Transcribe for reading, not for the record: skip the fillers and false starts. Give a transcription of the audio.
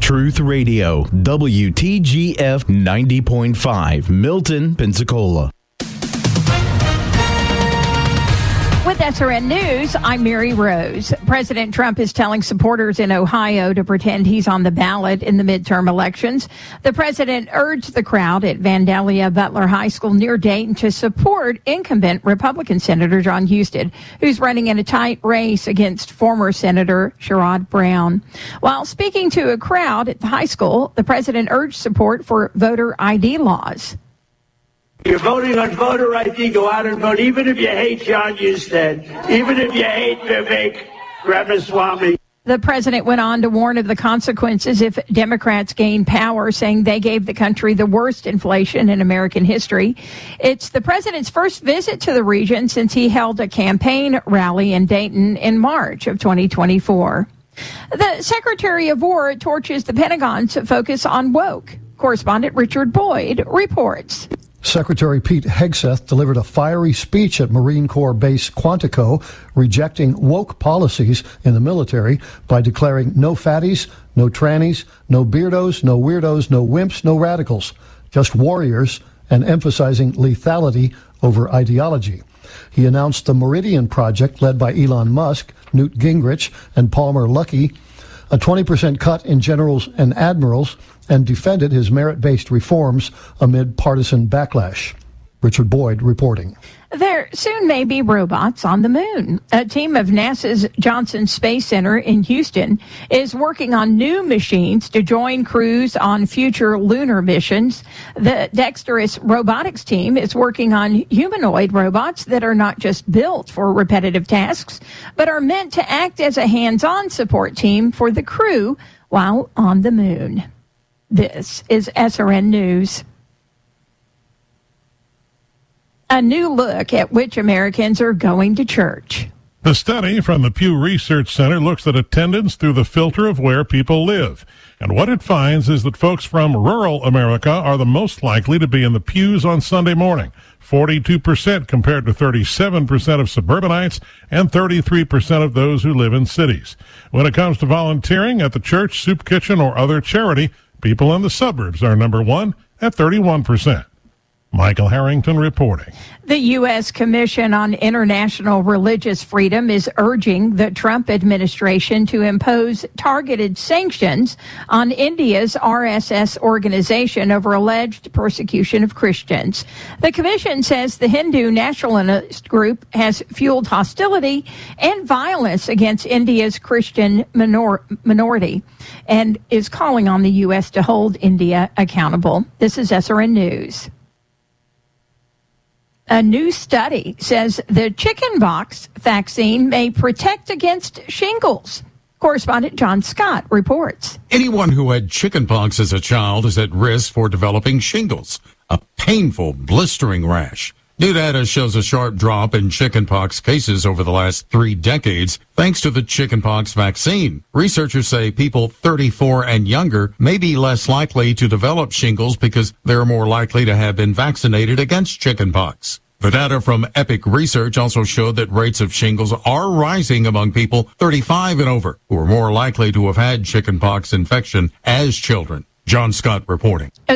Truth Radio, WTGF 90.5, Milton, Pensacola. With SRN News, I'm Mary Rose. President Trump is telling supporters in Ohio to pretend he's on the ballot in the midterm elections. The president urged the crowd at Vandalia Butler High School near Dayton to support incumbent Republican Senator John Husted, who's running in a tight race against former Senator Sherrod Brown. While speaking to a crowd at the high school, the president urged support for voter ID laws. You're voting on voter ID, go out and vote, even if you hate John Husted, even if you hate Vivek Ramaswamy. The president went on to warn of the consequences if Democrats gain power, saying they gave the country the worst inflation in American history. It's the president's first visit to the region since he held a campaign rally in Dayton in March of 2024. The Secretary of War torches the Pentagon's focus on woke. Correspondent Richard Boyd reports. Secretary Pete Hegseth delivered a fiery speech at Marine Corps Base Quantico, rejecting woke policies in the military by declaring no fatties, no trannies, no beardos, no weirdos, no wimps, no radicals, just warriors, and emphasizing lethality over ideology. He announced the Meridian Project, led by Elon Musk, Newt Gingrich, and Palmer Luckey, a 20% cut in generals and admirals, and defended his merit-based reforms amid partisan backlash. Richard Boyd reporting. There soon may be robots on the moon. A team of NASA's Johnson Space Center in Houston is working on new machines to join crews on future lunar missions. The dexterous robotics team is working on humanoid robots that are not just built for repetitive tasks, but are meant to act as a hands-on support team for the crew while on the moon. This is SRN News. A new look at which Americans are going to church. The study from the Pew Research Center looks at attendance through the filter of where people live. And what it finds is that folks from rural America are the most likely to be in the pews on Sunday morning, 42% compared to 37% of suburbanites and 33% of those who live in cities. When it comes to volunteering at the church, soup kitchen, or other charity, people in the suburbs are number one at 31%. Michael Harrington reporting. The U.S. Commission on International Religious Freedom is urging the Trump administration to impose targeted sanctions on India's RSS organization over alleged persecution of Christians. The commission says the Hindu nationalist group has fueled hostility and violence against India's Christian minority and is calling on the U.S. to hold India accountable. This is SRN News. A new study says the chickenpox vaccine may protect against shingles. Correspondent John Scott reports. Anyone who had chickenpox as a child is at risk for developing shingles, a painful, blistering rash. New data shows a sharp drop in chickenpox cases over the last 3 decades thanks to the chickenpox vaccine. Researchers say people 34 and younger may be less likely to develop shingles because they're more likely to have been vaccinated against chickenpox. The data from Epic Research also showed that rates of shingles are rising among people 35 and over who are more likely to have had chickenpox infection as children. John Scott reporting.